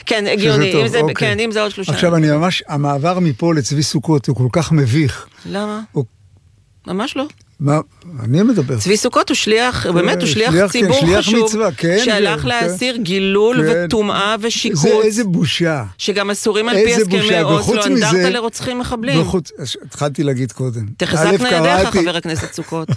כן, הגיוני, אם זה עוד 3. עכשיו אני ממש, המעבר מפה לצבי סוכות הוא כל כך מביך. למה? ממש לא. מה, אני מדבר. צבי סוכות הוא שליח, באמת הוא שליח ציבור חשוב, שהלך להסיר גילול וטומאה ושיקוץ. זה איזה בושה. שגם אסורים על פי הסכמי אוסלו, אנדרטה לרוצחים מחבלים. התחלתי להגיד קודם. תחזקנה ידיך, חבר הכנסת סוכות.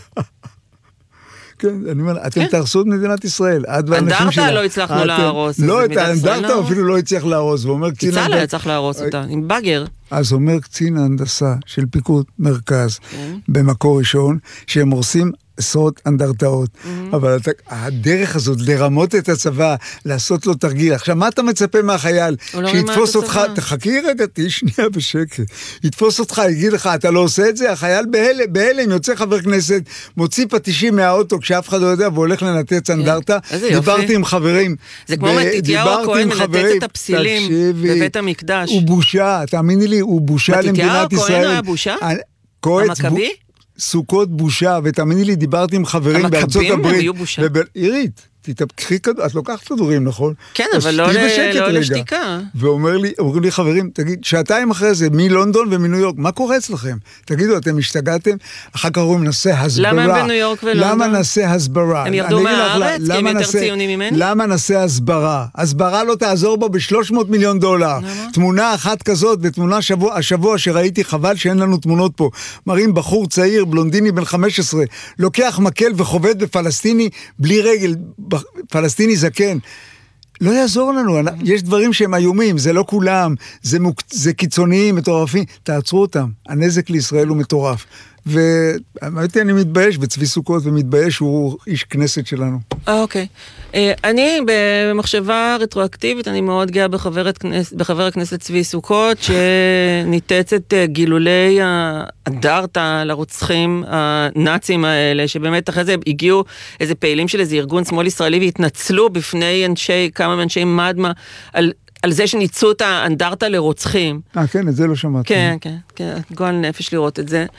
כן, אני אומר, אתם תהרסו את מדינת ישראל. אנדרטה לא הצלחנו להרוס. לא, את האנדרטה אפילו לא הצליח להרוס. קיצה היה צריך להרוס אותה, עם בגר. אז אומר קצין ההנדסה של פיקוד מרכז במקור ראשון, שהם הורסים עשרות אנדרטאות, אבל הדרך הזאת לרמות את הצבא, לעשות לו תרגיל. עכשיו, מה אתה מצפה מהחייל? שיתפוס אותך, תחכי רגע, תהי שנייה בשקט, יתפוס אותך, יגיד לך, אתה לא עושה את זה? החייל בהלם, יוצא חבר כנסת, מוציא פטישים מהאוטו, כשאף אחד לא יודע, והולך לנתץ אנדרטה. דיברתי עם חברים. זה כמו מתתיהו הכהן מנתץ את הפסילים בבית המקדש. הוא בושה, תאמיני לי, הוא בושה למדינת ישראל. מתתיהו הכהן היה בושה? המכבי? סוכות בושה, ותאמיני לי, דיברתי עם חברים בארצות הברית. המכבים היו בושה. עירית, תתפקחי כדור, את לוקחת כדורים, נכון? כן, אבל לא לשתיקה. ואומרים לי חברים, תגיד, שעתיים אחרי זה, מלונדון ומניו יורק, מה קורה אצלכם? תגידו, אתם השתגעתם? אחר כך אומרים, נעשה הסברה. למה הם בניו יורק ולונדון? למה נעשה הסברה? הם ירדו מהארץ, כי הם יותר ציונים ממני? למה נעשה הסברה? הסברה לא תעזור בו $300 מיליון. תמונה אחת כזאת, ותמונה השבוע שראיתי, חבל שאין לנו תמונות פה. מראים בחור צעיר, בלונדיני בן 15, לוקח מקל וחובט בפלסטיני בלי רגל, פלסטיני זקן. לא יעזור לנו, יש דברים שהם איומים, זה לא כולם, זה קיצוניים, מטורפים, תעצרו אותם, הנזק לישראל הוא מטורף. ואמרתי, אני מתבייש בצבי סוכות, ומתבייש שהוא איש כנסת שלנו. אוקיי. אני במחשבה רטרואקטיבית, אני מאוד גאה בחבר הכנסת צבי סוכות, שניתץ את גילולי האנדרטה לרוצחים הנאצים האלה, שבאמת אחרי זה הגיעו איזה פעילים של איזה ארגון שמאל ישראלי, והתנצלו בפני כמה אנשי מדמה, על זה שניצו את האנדרטה לרוצחים. כן, את זה לא שמעתי. כן, גועל נפש לראות את זה.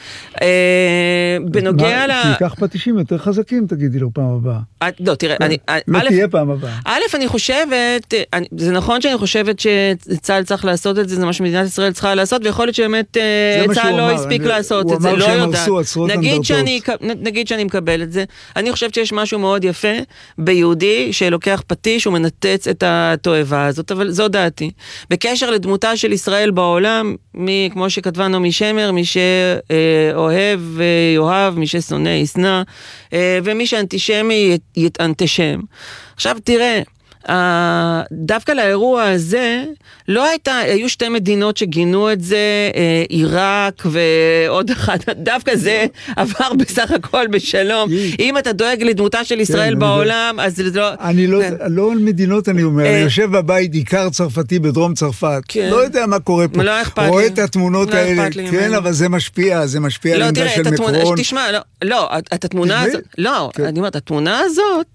בנוגע שיקח פטישים יותר חזקים, תגידי לו פעם הבאה. לא, תראה, לא תהיה פעם הבאה. אני חושבת, זה נכון שאני חושבת שצה"ל צריך לעשות את זה, זה מה שמדינת ישראל צריכה לעשות, ויכול להיות שבאמת צה"ל לא הספיק לעשות את זה, לא יודעת. נגיד שאני מקבל את זה. אני חושבת שיש משהו מאוד יפה ביהודי שלוקח פטיש ומנתץ את התועבה הזאת, אבל זו דעתי. בקשר לדמותה של ישראל בעולם, כמו שכתבה נעמי שמר, מי שאוהב יאהב, מי ששונא ישנא, ומי שאנטישמי יתאנטישם. עכשיו תראה, דווקא לאירוע הזה היו שתי מדינות שגינו את זה, עיראק ועוד אחד, דווקא זה עבר בסך הכל בשלום. אם אתה דואג לדמותה של ישראל בעולם, אז לא... אני לא על מדינות, אני אומר, אני יושב בבית, עיקר צרפתי בדרום צרפת, לא יודע מה קורה פה, רואה את התמונות האלה, כן, אבל זה משפיע על עמדה של מקרון. תשמע, לא, את התמונה הזאת, לא, אני אומרת, התמונה הזאת,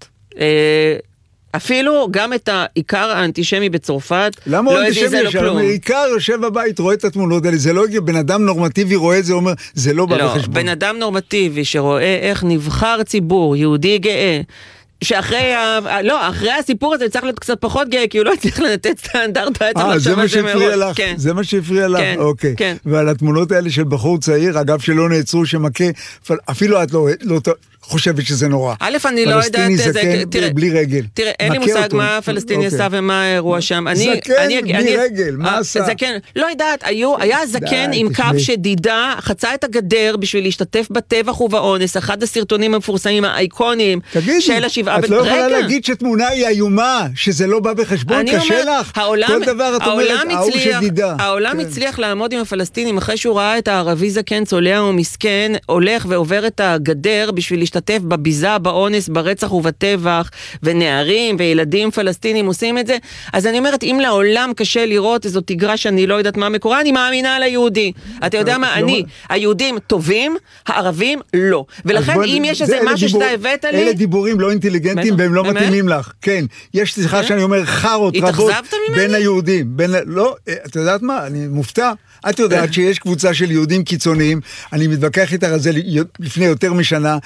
אפילו גם את העיקר האנטישמי בצרפת, למה לא האנטישמי יושב? העיקר יושב בבית, רואה את התמונות האלה, זה לא הגיע, בן אדם נורמטיבי רואה את זה, אומר, זה לא בא בחשבון. בן אדם נורמטיבי שרואה איך נבחר ציבור, יהודי גאה, שאחרי אחרי הסיפור הזה צריך להיות קצת פחות גאה, כי הוא לא צריך לנתץ את האנדרטה. זה מה שהפריע לך, זה מה שהפריע לך, אוקיי. ועל התמונות האלה של בחור צעיר, אגב שלא נעצרו, שמכה, אפילו את לא חושבת שזה נורא. אני לא יודעת, בלי רגל. תראה, אין לי מושג מה הפלסטיני עשה ומה האירוע שם. זקן בלי רגל, מה עשה? לא יודעת, היה זקן עם קו שדידה, חצה את הגדר בשביל להשתתף בטבח ובאונס, אחד הסרטונים המפורסמים, האיקוניים של השבעה. את לא יכולה להגיד שתמונה היא איומה, שזה לא בא בחשבון, קשה לך. כל דבר את אומרת, ההוא שדידה. העולם הצליח לעמוד עם הפלסטינים, אחרי שהוא ראה את הערבי זקן, צולע ומסכן, הולך ועובר את הגדר בשביל להשתתף בביזה, באונס, ברצח ובטבח, ונערים וילדים פלסטינים עושים את זה. אז אני אומרת, אם לעולם קשה לראות איזו תגרה שאני לא יודעת מה מקורה, אני מאמינה על היהודי. אתה יודע מה? היהודים טובים, הערבים לא. ולכן אם יש איזה משהו שאתה הבאת לי... אלה דיבורים לא אינטליגנטיים והם לא מתאימים לך. כן. יש סליחה שאני אומר חרות רבות בין היהודים. לא, את יודעת מה? אני מופתע. את יודעת שיש קבוצה של יהודים קיצוניים, אני מתווכח איתה על זה לפני יותר משנה,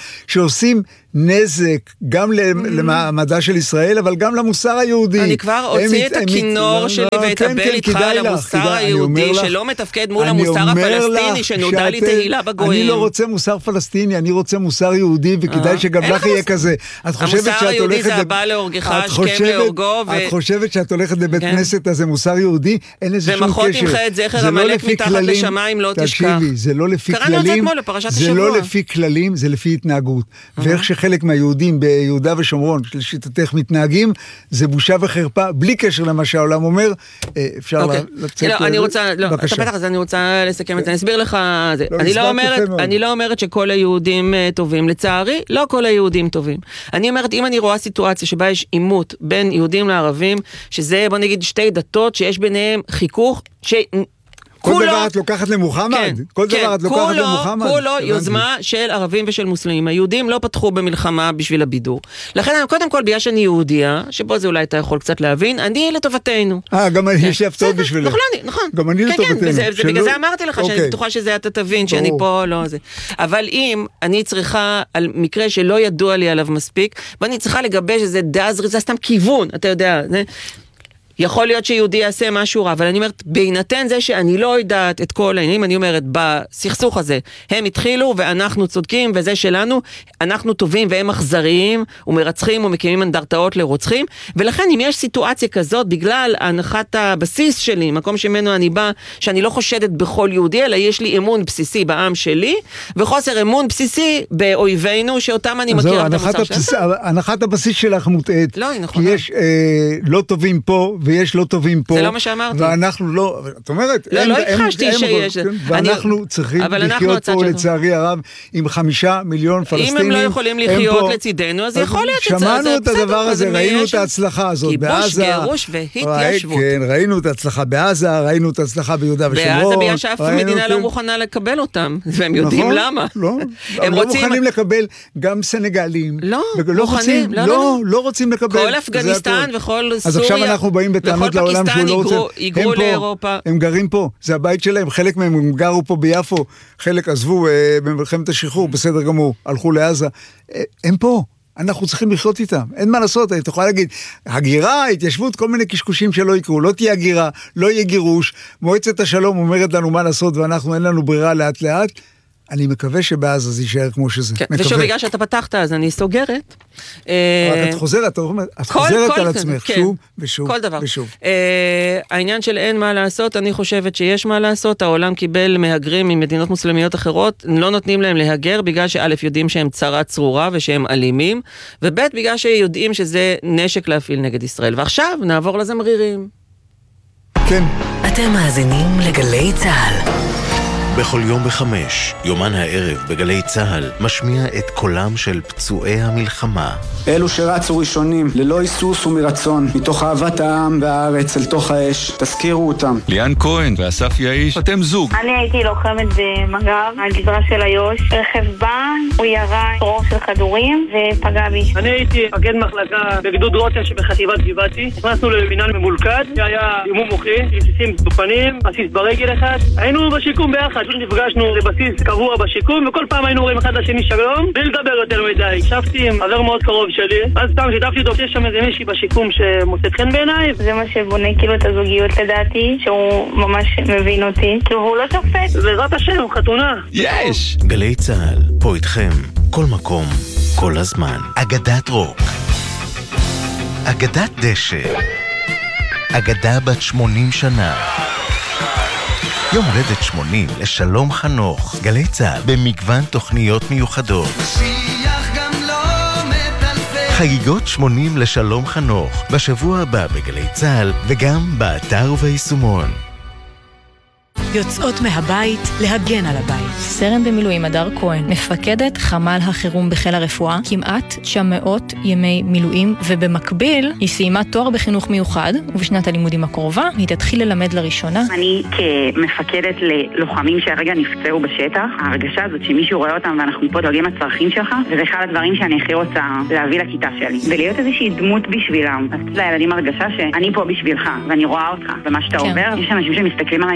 שעושים נזק גם למעמדה של ישראל, אבל גם למוסר היהודי. אני כבר הוציא את הכינור שלי ואתאבל איתך על המוסר היהודי, שלא מתפקד מול המוסר הפלסטיני, שנודע לי תהילה בגויים. אני לא רוצה מוסר פלסטיני, אני רוצה מוסר יהודי, וכדאי שגם לך יהיה כזה. המוסר היהודי זה הבא להורגך, השכם להורגו. את חושבת שאת הולכת לבית כנסת, אז זה מוסר יהודי? אין איזה שום קשר. ומחות תמחה את זכר המלך מתחת לשמיים, לא תשכח. תקשיבי, זה לא לפי כללים, זה לא לפי כללים, זה לפי התנהגות. ואיך שחלק מהיהודים ביהודה ושומרון, לשיטתך מתנהגים, זה בושה וחרפה, בלי קשר למה שהעולם אומר. אפשר לצאת... אני רוצה לסכם את זה, אני אסביר לך, אני לא אומרת שכל היהודים טובים, לצערי, לא כל היהודים טובים. אני אומרת, אם אני רואה סיטואציה שבה יש עימות בין יהודים לערבים, שזה, בוא נגיד, שתי דתות, שיש ביניהם חיכוך, כל דבר את לוקחת למוחמד? כל דבר את לוקחת למוחמד? כולו יוזמה של ערבים ושל מוסלמים. היהודים לא פתחו במלחמה בשביל הבידור. לכן, קודם כל, בגלל שאני יהודיה, שבו זה אולי אתה יכול קצת להבין, אני לטובתנו. גם אני יש לי הפתעות בשבילך. נכון. גם אני לטובתנו. בגלל זה אמרתי לך, שאני בטוחה שזה אתה תבין, שאני פה לא זה. אבל אם אני צריכה, על מקרה שלא ידוע לי עליו מספיק, ואני צריכה לגבש איזה דזרי, זה סתם כיוון, אתה יודע, יכול להיות שיהודי יעשה משהו רע, אבל אני אומרת, בהינתן זה שאני לא יודעת את כל העניינים, אני אומרת, בסכסוך הזה, הם התחילו ואנחנו צודקים, וזה שלנו, אנחנו טובים והם אכזריים, ומרצחים ומקימים אנדרטאות לרוצחים, ולכן אם יש סיטואציה כזאת, בגלל הנחת הבסיס שלי, מקום שמנו אני בא, שאני לא חושדת בכל יהודי, אלא יש לי אמון בסיסי בעם שלי, וחוסר אמון בסיסי באויבינו, שאותם אני מכירה את המוצר שלנו. הנחת הבסיס שלך מוטעת. לא, היא נכונה. כי יש לא טובים פה, ויש לא טובים פה. זה לא מה שאמרתי. ואנחנו לא, את אומרת, לא הכחשתי שיש. ואנחנו צריכים לחיות פה לצערי הרב עם 5 מיליון פלסטינים. אם הם לא יכולים לחיות לצידנו, אז יכול להיות שזה בסדר. שמענו את הדבר הזה, ראינו את ההצלחה הזאת בעזה. כיבוש, גירוש והתיישבות. כן, ראינו את ההצלחה בעזה, ראינו את ההצלחה ביהודה ושומרון. בעזה בגלל שאף מדינה לא מוכנה לקבל אותם, והם יודעים למה. לא מוכנים לקבל גם סנגלים. לא מוכנים. לא רוצים לקבל. כל אפגניסטן וכל סוריה. אז עכשיו אנחנו באים בטענות לעולם שהוא לא רוצה. היגרו לאירופה. הם גרים פה, זה הבית שלהם, חלק מהם הם גרו פה ביפו, חלק עזבו במלחמת השחרור, בסדר גמור, הלכו לעזה. הם פה, אנחנו צריכים לחיות איתם, אין מה לעשות, אתה יכול להגיד, הגירה, התיישבות, כל מיני קשקושים שלא יקרו, לא תהיה הגירה, לא יהיה גירוש, מועצת השלום אומרת לנו מה לעשות, ואנחנו אין לנו ברירה לאט לאט, אני מקווה שבעזה זה יישאר כמו שזה. ושוב, בגלל שאתה פתחת, אז אני סוגרת. את חוזרת על עצמך, שוב ושוב. כל דבר. העניין של אין מה לעשות, אני חושבת שיש מה לעשות, העולם קיבל מהגרים ממדינות מוסלמיות אחרות, לא נותנים להם להגר, בגלל שא' יודעים שהם צרה צרורה ושהם אלימים, וב' בגלל שיודעים שזה נשק להפעיל נגד ישראל. ועכשיו נעבור לזמרירים. כן. אתם מאזינים לגלי צהל. בכל יום ב5, יומן הערב בגלי צהל, משמיע את קולם של פצועי המלחמה. אלו שרצו ראשונים, ללא היסוס ומרצון, מתוך אהבת העם והארץ אל תוך האש, תזכירו אותם. ליאן כהן ואסף יאיש, אתם זוג. אני הייתי לוחמת במג"ב, הגזרה של איו"ש. רכב בא, הוא ירה רוב של כדורים ופגע בי. אני הייתי מגן מחלקה בגדוד רוטן שבחטיבת גבעתי. נכנסנו למינהל ממולכד, שהיה אימון מוחי, רסיסים בפנים, בסיס ברגל אחד. היינו בשיקום ביחד. נפגשנו לבסיס קבוע בשיקום, וכל פעם היינו רואים אחד לשני שלום, בלי לדבר יותר מדי. ישבתי עם חבר מאוד קרוב שלי, אז סתם שיתפתי אותו, יש שם איזה מישהי בשיקום שמוצאת חן בעיניי. זה מה שבונה כאילו את הזוגיות לדעתי, שהוא ממש מבין אותי, כאילו הוא לא שופט. בעזרת השם, חתונה. יש! גלי צהל, פה איתכם, כל מקום, כל הזמן. אגדת רוק. אגדת דשא. אגדה בת 80 שנה. יום הולדת 80 לשלום חנוך. גלי צהל במגוון תוכניות מיוחדות. חגיגות 80 לשלום חנוך בשבוע הבא בגלי צהל וגם באתר וביישומון. יוצאות מהבית להגן על הבית. סרן במילואים הדר כהן, מפקדת חמ"ל החירום בחיל הרפואה, כמעט 900 ימי מילואים, ובמקביל היא סיימה תואר בחינוך מיוחד, ובשנת הלימודים הקרובה היא תתחיל ללמד לראשונה. אני כמפקדת ללוחמים שהרגע נפצעו בשטח, ההרגשה הזאת שמישהו רואה אותם ואנחנו פה דואגים לצרכים שלך, וזה אחד הדברים שאני הכי רוצה להביא לכיתה שלי. ולהיות איזושהי דמות בשבילם. אז לילדים הרגשה שאני פה בשבילך, ואני רואה אותך, ומה שאתה עובר. יש אנשים שמסתכלים עליי ואומרים,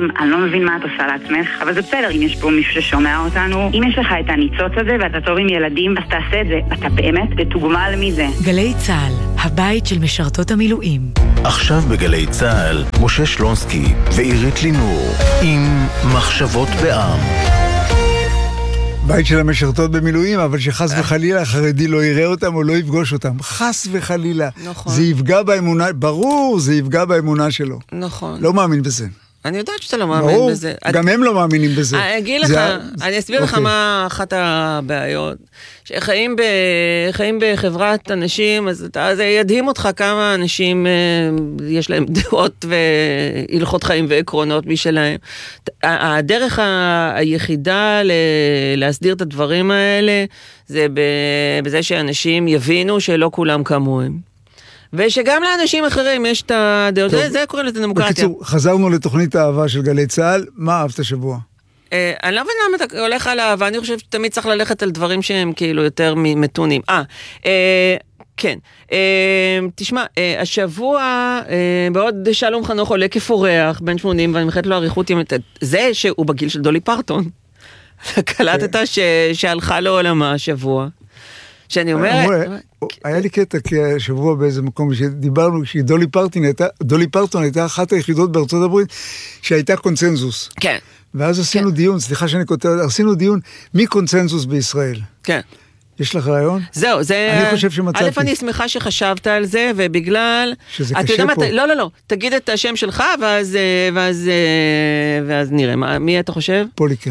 דברים, אני לא מבין מה את עושה לעצמך, אבל זה בסדר אם יש פה מישהו ששומע אותנו. אם יש לך את הניצוץ הזה ואתה טוב עם ילדים, אז תעשה את זה. אתה באמת תתוגמל מזה. גלי צהל, הבית של משרתות המילואים. עכשיו בגלי צהל, משה שלונסקי ועירית לינור עם מחשבות בעם. בית של המשרתות במילואים, אבל שחס וחלילה החרדי לא יראה אותם או לא יפגוש אותם. חס וחלילה. נכון. זה יפגע באמונה, ברור, זה יפגע באמונה שלו. נכון. לא מאמין בזה. אני יודעת שאתה לא מאמין בזה. גם הם לא מאמינים בזה. אני אסביר לך מה אחת הבעיות. שחיים בחברת אנשים, אז זה ידהים אותך כמה אנשים יש להם דעות והלכות חיים ועקרונות משלהם. הדרך היחידה להסדיר את הדברים האלה, זה בזה שאנשים יבינו שלא כולם כמוהם. ושגם לאנשים אחרים יש את הדעות, זה קוראים לזה דמוקרטיה. בקיצור, חזרנו לתוכנית האהבה של גלי צהל, מה אהבת שבוע? אני לא מבין למה אתה הולך על האהבה, אני חושב שתמיד צריך ללכת על דברים שהם כאילו יותר מתונים. כן. תשמע, השבוע, בעוד שלום חנוך עולה כפורח, בן 80, ואני מחייבת לו עריכות, זה שהוא בגיל של דולי פרטון. קלטת שהלכה לו עולמה השבוע. שאני אומרת... היה לי קטע כשבוע באיזה מקום שדיברנו, שדולי פרטון הייתה אחת היחידות בארצות הברית שהייתה קונצנזוס. כן. ואז עשינו דיון, סליחה שאני כותב, עשינו דיון מי קונצנזוס בישראל. כן. יש לך רעיון? זהו, זה... אני חושב שמצאתי. א', אני שמחה שחשבת על זה, ובגלל... שזה קשה פה. לא. תגיד את השם שלך, ואז נראה. מי אתה חושב? פוליקר.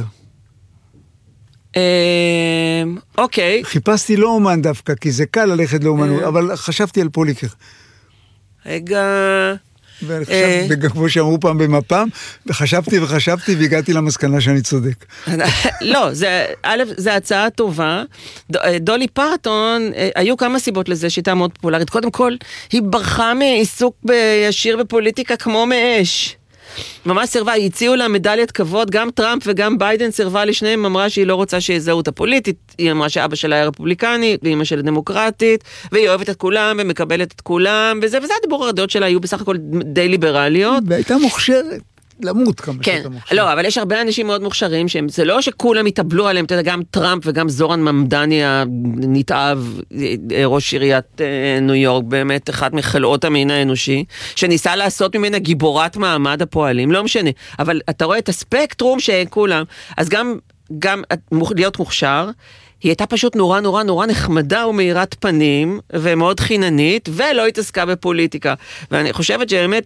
אוקיי. חיפשתי לא אומן דווקא, כי זה קל ללכת לאומנות, אבל חשבתי על פוליקר. רגע... כמו שאמרו פעם במפ"ם, וחשבתי והגעתי למסקנה שאני צודק. לא, זה הצעה טובה. דולי פרטון, היו כמה סיבות לזה שהייתה מאוד פופולרית. קודם כל, היא ברחה מעיסוק ישיר בפוליטיקה כמו מאש. ממש סרבה, הציעו לה מדליית כבוד, גם טראמפ וגם ביידן סרבה לשניהם, אמרה שהיא לא רוצה שיזהו את הפוליטית, היא אמרה שאבא שלה היה רפובליקני, ואמא שלה דמוקרטית, והיא אוהבת את כולם, ומקבלת את כולם, וזה הדיבור הרדיות שלה, היו בסך הכל די ליברליות. והייתה מוכשרת. למות כמה שאתה מוכשר. לא, אבל יש הרבה אנשים מאוד מוכשרים, זה לא שכולם יתאבלו עליהם, אתה יודע, גם טראמפ וגם זורן ממדני הנתאב, ראש עיריית ניו יורק, באמת אחד מחלאות המין האנושי, שניסה לעשות ממנה גיבורת מעמד הפועלים, לא משנה, אבל אתה רואה את הספקטרום שכולם, אז גם להיות מוכשר, היא הייתה פשוט נורא נורא נורא נחמדה ומאירת פנים, ומאוד חיננית, ולא התעסקה בפוליטיקה. ואני חושבת שבאמת,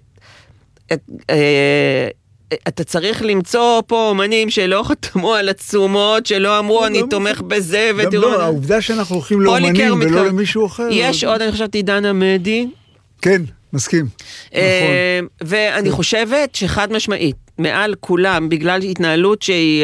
אתה צריך למצוא פה אומנים שלא חתמו על עצומות, שלא אמרו אני תומך בזה, גם לא, העובדה שאנחנו הולכים לאומנים ולא למישהו אחר. יש עוד, אני חושבתי, דן עמדי. כן, מסכים. ואני חושבת שחד משמעית, מעל כולם, בגלל התנהלות שהיא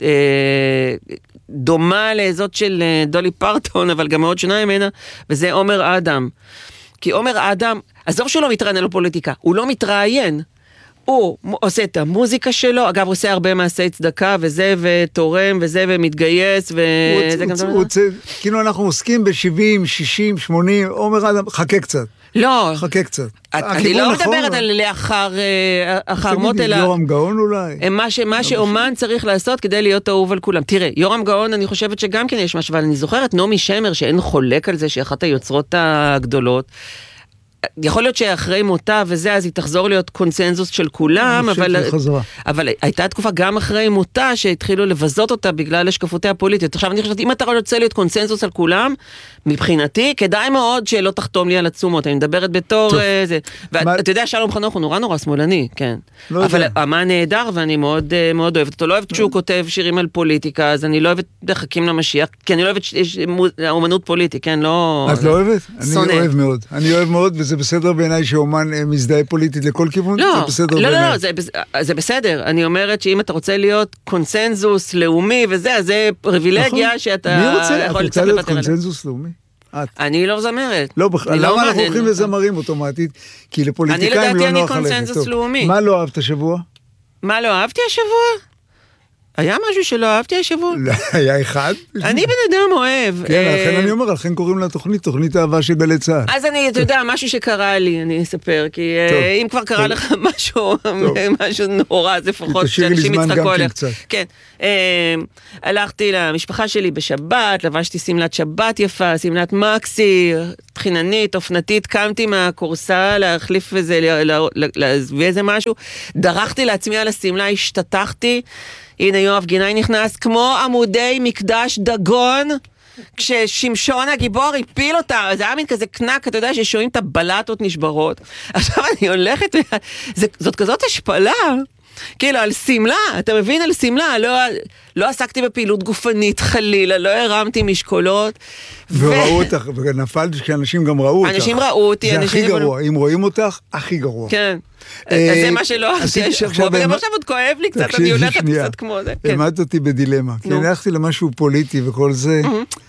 דומה לזאת של דולי פרטון, אבל גם מאוד שונה ממנה, וזה עומר אדם. כי עומר אדם, עזוב שהוא לא מתראיין על פוליטיקה, הוא לא מתראיין. הוא עושה את המוזיקה שלו, אגב, הוא עושה הרבה מעשי צדקה, וזה, ותורם, וזה, ומתגייס, וזה גם דבר. כאילו אנחנו עוסקים ב-70, 60, 80, עומר אדם, חכה קצת. לא. חכה קצת. אני לא מדברת על לאחר מות, אלא... יורם גאון אולי. מה שאומן צריך לעשות כדי להיות אהוב על כולם. תראה, יורם גאון, אני חושבת שגם כן יש משהו, אבל אני זוכרת נעמי שמר, שאין חולק על זה, שהיא אחת היוצרות הגדולות, יכול להיות שאחרי מותה וזה, אז היא תחזור להיות קונצנזוס של כולם, אבל הייתה תקופה גם אחרי מותה שהתחילו לבזות אותה בגלל השקפותיה הפוליטיות. עכשיו אני חושבת, אם אתה רוצה להיות קונצנזוס על כולם, מבחינתי, כדאי מאוד שלא תחתום לי על עצומות, אני מדברת בתור זה. ואתה יודע, שלום חנוך הוא נורא נורא שמאלני, כן. אבל אמן נהדר, ואני מאוד מאוד אוהבת אותו. לא אוהבת שהוא כותב שירים על פוליטיקה, אז אני לא אוהבת לחכים למשיח, כי אני לא אוהבת אומנות פוליטית, כן, לא... את לא אוהבת? אני אוהב מאוד. אני אוהב מאוד, וזה בסדר בעיניי שאומן מזדהה פוליטית לכל כיוון? לא, זה בסדר בעיניי. לא, זה בסדר. אני אומרת שאם אתה רוצה להיות קונצנזוס לאומי וזה, אז זה פריבילגיה שאתה יכול לצאת להיות קונצנזוס לאומי? אני לא זמרת. לא, למה אנחנו הולכים לזמרים אוטומטית? כי לפוליטיקאים לא נוח עליהם. אני קונצנזוס לאומי. מה לא אהבת השבוע? מה לא אהבתי השבוע? היה משהו שלא אהבתי השבוע? לא, היה אחד. אני בן אדם אוהב. כן, לכן אני אומר, לכן קוראים לה תוכנית אהבה של גלי צהל. אז אתה יודע, משהו שקרה לי, אני אספר, כי אם כבר קרה לך משהו נורא, אז לפחות שאנשים יצחקו עליך. כן. הלכתי למשפחה שלי בשבת, לבשתי סמלת שבת יפה, סמלת מקסי, תחיננית, אופנתית, קמתי מהקורסה להחליף להביא איזה משהו, דרכתי לעצמי על הסמלה, השתתחתי, הנה יואב גינאי נכנס, כמו עמודי מקדש דגון, כששמשון הגיבור הפיל אותה, זה היה מין כזה קנק, אתה יודע ששומעים את הבלטות נשברות. עכשיו אני הולכת, זאת כזאת השפלה, כאילו על סמלה, אתה מבין, על סמלה, לא עסקתי בפעילות גופנית חלילה, לא הרמתי משקולות. וראו אותך, ונפלת שאנשים גם ראו אותך. אנשים ראו אותי. זה הכי גרוע, אם רואים אותך, הכי גרוע. כן, זה מה שלא עשיתי השבוע, וגם עכשיו עוד כואב לי קצת, אני הולכת קצת כמו זה. העמדת אותי בדילמה, כי אני הלכתי למשהו פוליטי וכל זה,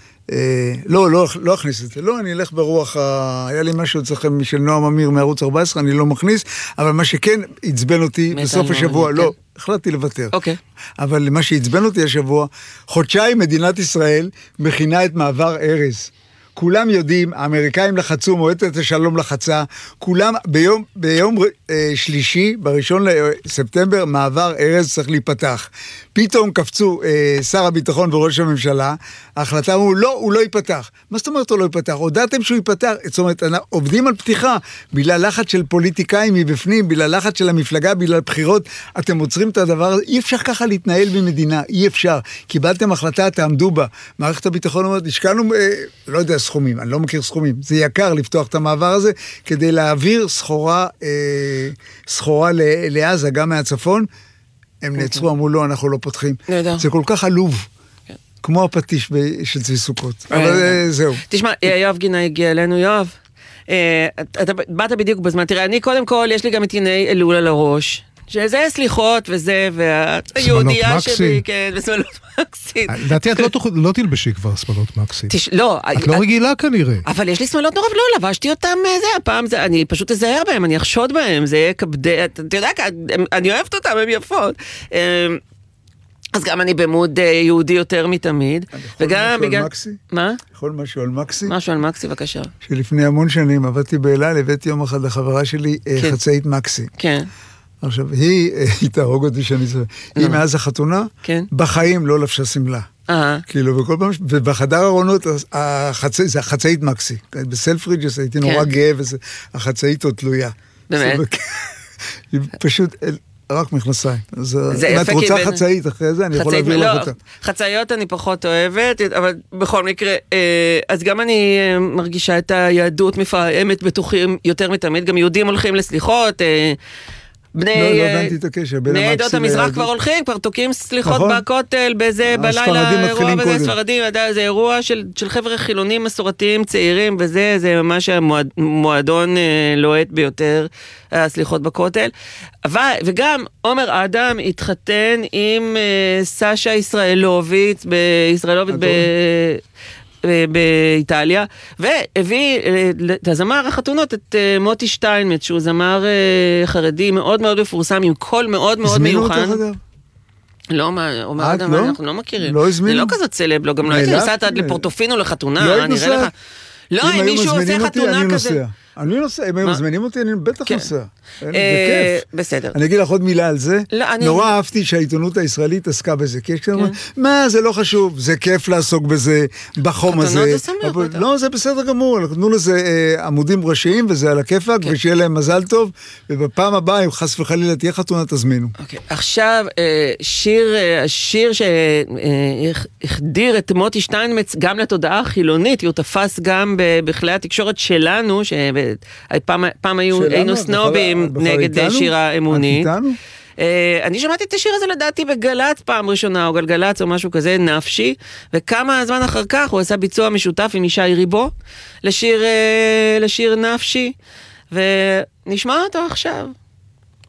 לא אכניס את זה, לא, אני אלך ברוח, היה לי משהו אצלכם של נועם אמיר מערוץ 14, אני לא מכניס, אבל מה שכן עצבן אותי בסוף השבוע, לא, החלטתי לוותר. אבל מה שהצבן אותי השבוע, חודשיים מדינת ישראל מכינה את מעבר ארז. כולם יודעים, האמריקאים לחצו, מועצת השלום לחצה, כולם ביום שלישי, בראשון לספטמבר, מעבר ארז צריך להיפתח. פתאום קפצו שר הביטחון וראש הממשלה, ההחלטה אמרו, לא, הוא לא ייפתח. מה זאת אומרת הוא לא ייפתח? הודעתם שהוא ייפתח, זאת אומרת, עובדים על פתיחה, בגלל לחץ של פוליטיקאים מבפנים, בגלל לחץ של המפלגה, בגלל בחירות, אתם עוצרים את הדבר הזה, אי אפשר ככה להתנהל במדינה, אי אפשר. קיבלתם החלטה, תעמדו בה. מערכת הביטחון אומרת, השקענו, לא יודע סכומים, אני לא מכיר סכומים, זה יקר לפתוח את המעבר הזה, כדי להעביר סחורה לעזה, גם מהצפון, הם נעצרו, אמרו לא, אנחנו לא פותחים. זה כל כך עלוב, כמו הפטיש של צבי סוכות. אבל זהו. תשמע, יואב גינאי הגיע אלינו, יואב. אתה באת בדיוק בזמן, תראה, אני קודם כל, יש לי גם את עיני אלול על הראש. שזה סליחות וזה, והיהודייה שלי, כן, וסמלות מקסית. לדעתי, את לא תלבשי כבר סמלות מקסית. לא. את לא רגילה כנראה. אבל יש לי סמלות נורא, לא, לבשתי אותם, הפעם, אני פשוט אזהר בהם, אני אחשוד בהם, זה יהיה כבדי, אתה יודע, אני אוהבת אותם, הם יפות. אז גם אני במוד יהודי יותר מתמיד. וגם בגלל... מקסי? מה? יכול משהו על מקסי? משהו על מקסי, בבקשה. שלפני המון שנים עבדתי באלעל, הבאתי יום אחד לחברה שלי חצאית מקסי. כן. עכשיו, היא תהרוג אותי שאני זה. היא מאז החתונה, בחיים לא לבשה סמלה. כאילו, וכל פעם, ובחדר ארונות, זה החצאית מקסי. בסלפריג'ס הייתי נורא גאה, והחצאית עוד תלויה. באמת? פשוט... רק מכנסיים. אם את רוצה חצאית אחרי זה, אני יכול להביא לך אותה. חצאיות אני פחות אוהבת, אבל בכל מקרה, אז גם אני מרגישה את היהדות מפעמת בתוכי יותר מתמיד, גם יהודים הולכים לסליחות, בני עדות המזרח כבר הולכים, כבר תוקעים סליחות בכותל, בזה, בלילה, אירוע בזה, ספרדים, זה אירוע של חבר'ה חילונים מסורתיים צעירים, וזה, זה ממש המועדון לוהט ביותר, הסליחות בכותל. וגם עומר אדם התחתן עם סשה ישראלוביץ, באיטליה, והביא את הזמר החתונות, את מוטי שטיינמץ, שהוא זמר חרדי מאוד מאוד מפורסם, עם קול מאוד מאוד מיוחד. הזמינו אותך אגב? לא, אומר אדם, אנחנו לא מכירים. לא הזמינו? זה לא כזאת סלב, לא, גם לא הייתי נוסעת עד לפורטופינו לחתונה, לא הייתי נוסע? לא, אם מישהו עושה חתונה כזה. אני נוסע, אם הם מזמינים אותי, אני בטח נוסע. זה כיף. בסדר. אני אגיד לך עוד מילה על זה. נורא אהבתי שהעיתונות הישראלית עסקה בזה. כי יש כזה, מה, זה לא חשוב, זה כיף לעסוק בזה, בחום הזה. חתונות זה שמח. לא, זה בסדר גמור. נתנו לזה עמודים ראשיים, וזה על הכיפק, ושיהיה להם מזל טוב, ובפעם הבאה, אם חס וחלילה תהיה חתונה, תזמינו. עכשיו, השיר שהחדיר את מוטי שטיינמץ גם לתודעה החילונית, הוא תפס גם בכלי התקשורת שלנו, פעם היינו סנובים נגד שיר האמוני. אני שמעתי את השיר הזה לדעתי בגלץ פעם ראשונה, או גלגלץ או משהו כזה, נפשי, וכמה זמן אחר כך הוא עשה ביצוע משותף עם ישי ריבו, לשיר נפשי, ונשמע אותו עכשיו.